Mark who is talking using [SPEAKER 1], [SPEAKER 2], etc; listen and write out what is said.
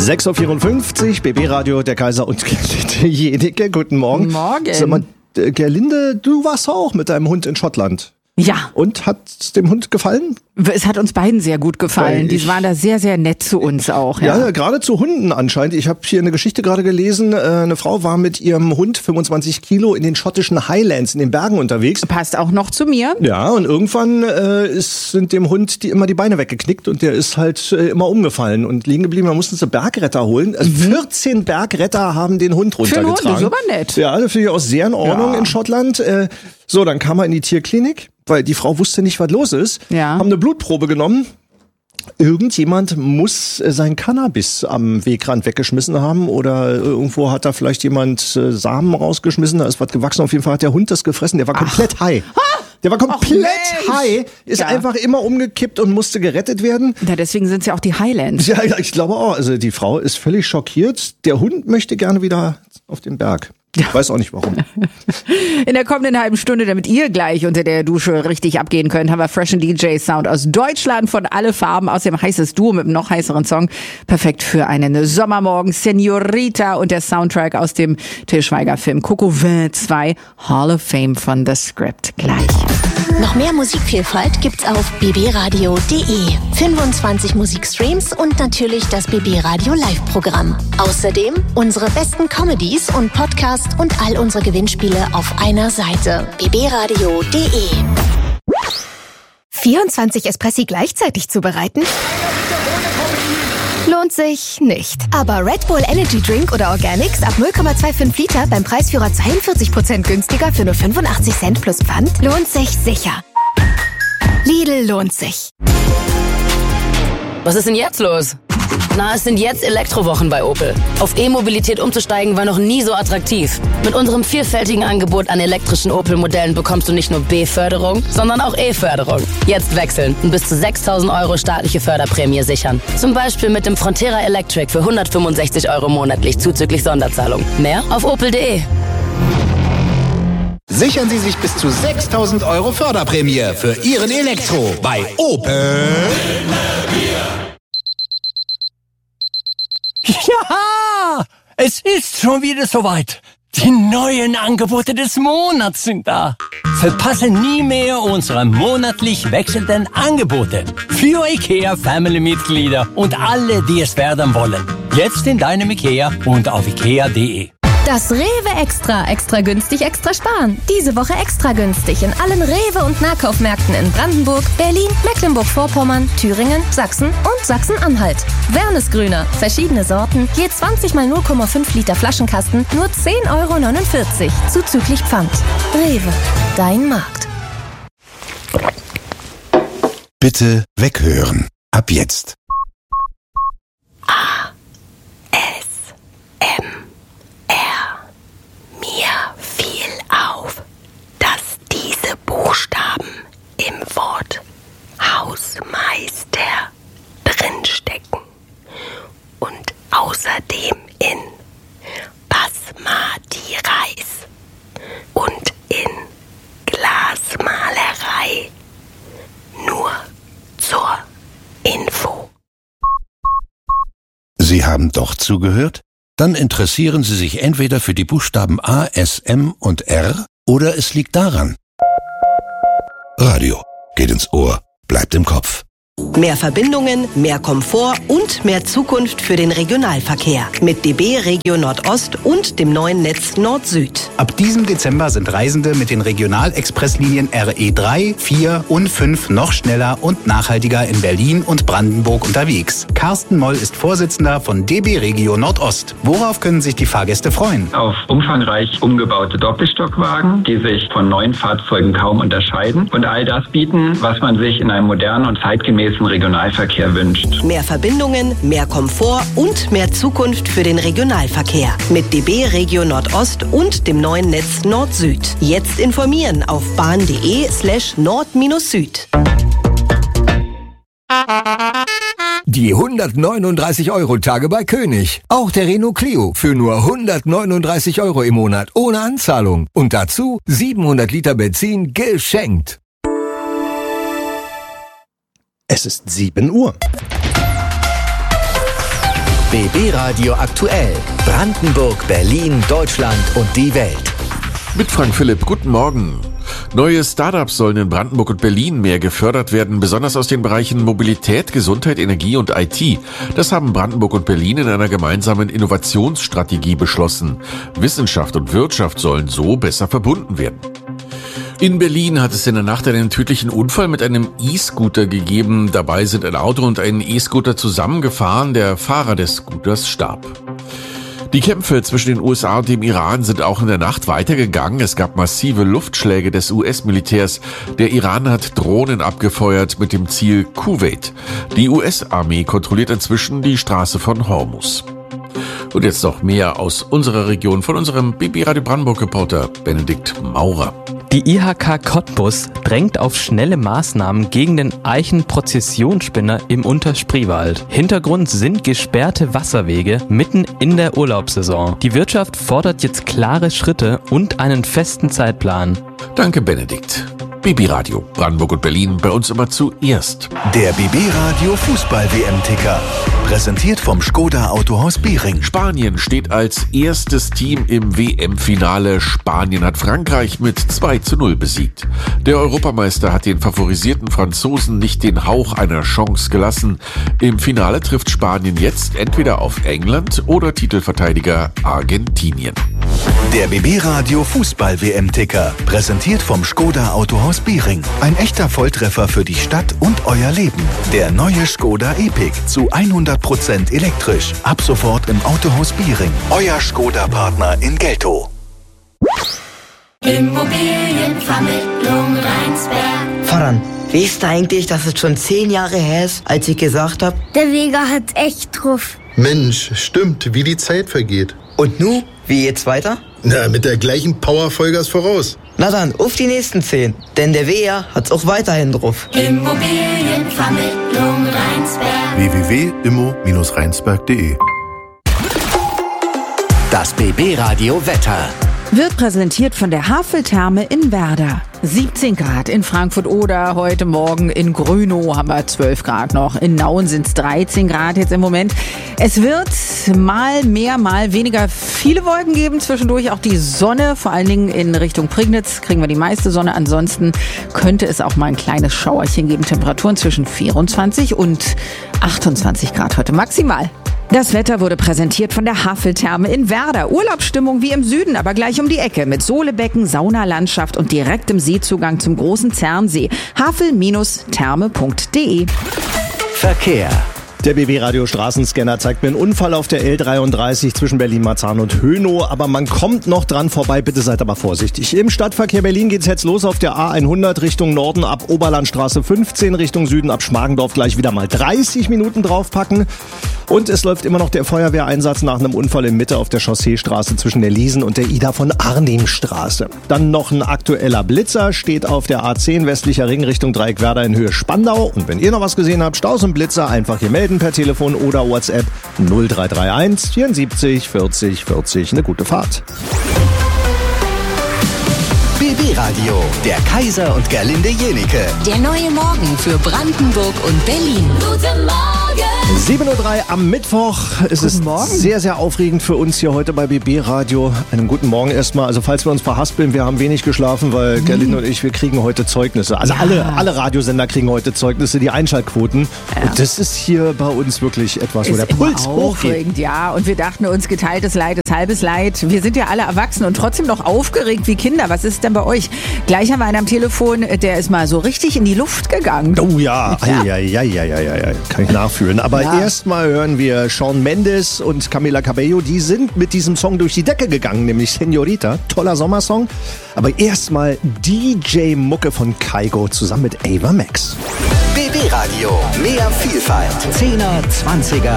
[SPEAKER 1] 6.54 Uhr, BB Radio, der Kaiser und Jenike. Guten Morgen.
[SPEAKER 2] Morgen.
[SPEAKER 1] Sag mal, Gerlinde, du warst auch mit deinem Hund in Schottland.
[SPEAKER 2] Ja.
[SPEAKER 1] Und hat's dem Hund gefallen?
[SPEAKER 2] Es hat uns beiden sehr gut gefallen. Die waren da sehr, sehr nett zu uns auch.
[SPEAKER 1] Ja, gerade zu Hunden anscheinend. Ich habe hier eine Geschichte gerade gelesen. Eine Frau war mit ihrem Hund 25 Kilo in den schottischen Highlands, in den Bergen unterwegs.
[SPEAKER 2] Passt auch noch zu mir.
[SPEAKER 1] Ja, und irgendwann sind dem Hund immer die Beine weggeknickt und der ist halt immer umgefallen und liegen geblieben. Da mussten sie Bergretter holen. Also 14 Bergretter haben den Hund runtergetragen.
[SPEAKER 2] Für den Hund, das ist aber nett.
[SPEAKER 1] Ja, das finde ich auch sehr in Ordnung in Schottland. So, dann kam er in die Tierklinik, weil die Frau wusste nicht, was los ist.
[SPEAKER 2] Ja.
[SPEAKER 1] Haben eine Blutprobe genommen. Irgendjemand muss sein Cannabis am Wegrand weggeschmissen haben oder irgendwo hat da vielleicht jemand Samen rausgeschmissen, da ist was gewachsen. Auf jeden Fall hat der Hund das gefressen, der war komplett high. Der war komplett high, ist einfach immer umgekippt und musste gerettet werden.
[SPEAKER 2] Ja, deswegen sind es ja auch die Highlands.
[SPEAKER 1] Ja, ich glaube auch. Also die Frau ist völlig schockiert. Der Hund möchte gerne wieder auf den Berg. Ich weiß auch nicht warum.
[SPEAKER 2] In der kommenden halben Stunde, damit ihr gleich unter der Dusche richtig abgehen könnt, haben wir Freshen DJ Sound aus Deutschland von alle Farben. Außerdem heißes Duo mit einem noch heißeren Song. Perfekt für einen Sommermorgen. Senorita und der Soundtrack aus dem Til Schweiger-Film Coco Vin 2 Hall of Fame von The Script. Gleich.
[SPEAKER 3] Noch mehr Musikvielfalt gibt's auf bbradio.de. 25 Musikstreams und natürlich das BB Radio Live-Programm. Außerdem unsere besten Comedies und Podcasts und all unsere Gewinnspiele auf einer Seite. bbradio.de.
[SPEAKER 4] 24 Espressi gleichzeitig zubereiten? Lohnt sich nicht. Aber Red Bull Energy Drink oder Organics ab 0,25 Liter beim Preisführer 42% günstiger für nur 85 Cent plus Pfand lohnt sich sicher. Lidl lohnt sich.
[SPEAKER 5] Was ist denn jetzt los? Na, es sind jetzt Elektrowochen bei Opel. Auf E-Mobilität umzusteigen war noch nie so attraktiv. Mit unserem vielfältigen Angebot an elektrischen Opel-Modellen bekommst du nicht nur B-Förderung, sondern auch E-Förderung. Jetzt wechseln und bis zu 6.000 € staatliche Förderprämie sichern. Zum Beispiel mit dem Frontera Electric für 165 € monatlich zuzüglich Sonderzahlung. Mehr auf opel.de.
[SPEAKER 6] Sichern Sie sich bis zu 6.000 € Förderprämie für Ihren Elektro bei Opel.
[SPEAKER 7] Ja, es ist schon wieder soweit. Die neuen Angebote des Monats sind da. Verpasse nie mehr unsere monatlich wechselnden Angebote für IKEA Family-Mitglieder und alle, die es werden wollen. Jetzt in deinem IKEA und auf ikea.de.
[SPEAKER 4] Das Rewe Extra günstig, extra sparen. Diese Woche extra günstig in allen Rewe- und Nahkaufmärkten in Brandenburg, Berlin, Mecklenburg-Vorpommern, Thüringen, Sachsen und Sachsen-Anhalt. Wernesgrüner, verschiedene Sorten, je 20 mal 0,5 Liter Flaschenkasten, nur 10,49 € zuzüglich Pfand. Rewe, dein Markt.
[SPEAKER 6] Bitte weghören. Ab jetzt.
[SPEAKER 3] Mir fiel auf, dass diese Buchstaben im Wort Hausmeister drinstecken und außerdem in Basmati Reis und in Glasmalerei. Nur zur Info.
[SPEAKER 6] Sie haben doch zugehört? Dann interessieren Sie sich entweder für die Buchstaben A, S, M und R oder es liegt daran. Radio geht ins Ohr, bleibt im Kopf.
[SPEAKER 8] Mehr Verbindungen, mehr Komfort und mehr Zukunft für den Regionalverkehr. Mit DB Regio Nordost und dem neuen Netz Nord-Süd.
[SPEAKER 9] Ab diesem Dezember sind Reisende mit den Regionalexpresslinien RE3, 4 und 5 noch schneller und nachhaltiger in Berlin und Brandenburg unterwegs. Carsten Moll ist Vorsitzender von DB Regio Nordost. Worauf können sich die Fahrgäste freuen?
[SPEAKER 10] Auf umfangreich umgebaute Doppelstockwagen, die sich von neuen Fahrzeugen kaum unterscheiden und all das bieten, was man sich in einem modernen und zeitgemäßen Regionalverkehr wünscht.
[SPEAKER 8] Mehr Verbindungen, mehr Komfort und mehr Zukunft für den Regionalverkehr. Mit DB Regio Nordost und dem neuen Netz Nord-Süd. Jetzt informieren auf bahn.de/nord-süd.
[SPEAKER 11] Die 139-Euro-Tage bei König. Auch der Renault Clio für nur 139 € im Monat ohne Anzahlung. Und dazu 700 Liter Benzin geschenkt.
[SPEAKER 1] Es ist 7 Uhr.
[SPEAKER 12] BB Radio aktuell. Brandenburg, Berlin, Deutschland und die Welt.
[SPEAKER 13] Mit Frank Philipp, guten Morgen. Neue Startups sollen in Brandenburg und Berlin mehr gefördert werden, besonders aus den Bereichen Mobilität, Gesundheit, Energie und IT. Das haben Brandenburg und Berlin in einer gemeinsamen Innovationsstrategie beschlossen. Wissenschaft und Wirtschaft sollen so besser verbunden werden. In Berlin hat es in der Nacht einen tödlichen Unfall mit einem E-Scooter gegeben. Dabei sind ein Auto und ein E-Scooter zusammengefahren. Der Fahrer des Scooters starb. Die Kämpfe zwischen den USA und dem Iran sind auch in der Nacht weitergegangen. Es gab massive Luftschläge des US-Militärs. Der Iran hat Drohnen abgefeuert mit dem Ziel Kuwait. Die US-Armee kontrolliert inzwischen die Straße von Hormuz. Und jetzt noch mehr aus unserer Region von unserem BB Radio Brandenburg-Reporter Benedikt Maurer.
[SPEAKER 14] Die IHK Cottbus drängt auf schnelle Maßnahmen gegen den Eichenprozessionsspinner im Unterspreewald. Hintergrund sind gesperrte Wasserwege mitten in der Urlaubssaison. Die Wirtschaft fordert jetzt klare Schritte und einen festen Zeitplan.
[SPEAKER 13] Danke, Benedikt. BB Radio, Brandenburg und Berlin, bei uns immer zuerst.
[SPEAKER 15] Der BB Radio Fußball-WM-Ticker. Präsentiert vom Skoda Autohaus Behring.
[SPEAKER 13] Spanien steht als erstes Team im WM-Finale. Spanien hat Frankreich mit 2:0 besiegt. Der Europameister hat den favorisierten Franzosen nicht den Hauch einer Chance gelassen. Im Finale trifft Spanien jetzt entweder auf England oder Titelverteidiger Argentinien.
[SPEAKER 15] Der BB Radio Fußball-WM-Ticker. Präsentiert vom Skoda Autohaus Behring. Ein echter Volltreffer für die Stadt und euer Leben. Der neue Skoda Epic zu 100% elektrisch. Ab sofort im Autohaus Behring. Euer Skoda-Partner in Geltow.
[SPEAKER 16] Immobilienvermittlung Rheinsberg.
[SPEAKER 17] Voran, weißt du eigentlich, dass es schon 10 Jahre her ist, als ich gesagt habe?
[SPEAKER 16] Der Vega hat echt drauf.
[SPEAKER 18] Mensch, stimmt, wie die Zeit vergeht.
[SPEAKER 17] Und nu, wie geht's weiter?
[SPEAKER 18] Na, mit der gleichen Power Vollgas voraus.
[SPEAKER 17] Na dann, auf die nächsten 10, denn der Vega hat's auch weiterhin drauf.
[SPEAKER 16] Immobilienvermittlung Rheinsberg.
[SPEAKER 15] www.immo-rheinsberg.de.
[SPEAKER 12] Das BB Radio Wetter.
[SPEAKER 2] Wird präsentiert von der Haveltherme in Werder. 17 Grad in Frankfurt-Oder, heute Morgen in Grünow haben wir 12 Grad noch. In Nauen sind es 13 Grad jetzt im Moment. Es wird mal mehr, mal weniger viele Wolken geben. Zwischendurch auch die Sonne, vor allen Dingen in Richtung Prignitz kriegen wir die meiste Sonne. Ansonsten könnte es auch mal ein kleines Schauerchen geben. Temperaturen zwischen 24 und 28 Grad heute maximal. Das Wetter wurde präsentiert von der Haveltherme in Werder. Urlaubsstimmung wie im Süden, aber gleich um die Ecke mit Sohlebecken, Saunalandschaft und direktem Seezugang zum großen Zernsee. havel-therme.de.
[SPEAKER 12] Verkehr.
[SPEAKER 1] Der BB-Radio Straßenscanner zeigt mir einen Unfall auf der L33 zwischen Berlin-Marzahn und Hönow, aber man kommt noch dran vorbei, bitte seid aber vorsichtig. Im Stadtverkehr Berlin geht's jetzt los auf der A100 Richtung Norden ab Oberlandstraße 15, Richtung Süden ab Schmargendorf gleich wieder mal 30 Minuten draufpacken. Und es läuft immer noch der Feuerwehreinsatz nach einem Unfall in Mitte auf der Chausseestraße zwischen der Liesen und der Ida von Arnimstraße. Dann noch ein aktueller Blitzer, steht auf der A10 westlicher Ring Richtung Dreieckwerder in Höhe Spandau. Und wenn ihr noch was gesehen habt, Staus und Blitzer, einfach hier melden per Telefon oder WhatsApp 0331 74 40 40. Eine gute Fahrt.
[SPEAKER 12] BB Radio, der Kaiser und Gerlinde Jenike.
[SPEAKER 3] Der neue Morgen für Brandenburg und Berlin.
[SPEAKER 16] Guten Morgen.
[SPEAKER 1] 7:03 Uhr am Mittwoch. Es ist sehr, sehr aufregend für uns hier heute bei BB Radio. Einen guten Morgen erstmal. Also falls wir uns verhaspeln, wir haben wenig geschlafen, weil Gerlinde und ich, wir kriegen heute Zeugnisse. Also alle Radiosender kriegen heute Zeugnisse, die Einschaltquoten. Ja. Und das ist hier bei uns wirklich etwas, wo der Puls hochgeht.
[SPEAKER 2] Ja, und wir dachten uns, geteiltes Leid ist halbes Leid. Wir sind ja alle erwachsen und trotzdem noch aufgeregt wie Kinder. Was ist denn bei euch? Gleich haben wir einen am Telefon, der ist mal so richtig in die Luft gegangen.
[SPEAKER 1] Oh ja, ja. Kann ich nachfühlen. Aber erstmal hören wir Shawn Mendes und Camila Cabello. Die sind mit diesem Song durch die Decke gegangen, nämlich Señorita. Toller Sommersong. Aber erstmal DJ Mucke von Kygo zusammen mit Ava Max.
[SPEAKER 12] BB Radio, mehr Vielfalt. 10er, 20er,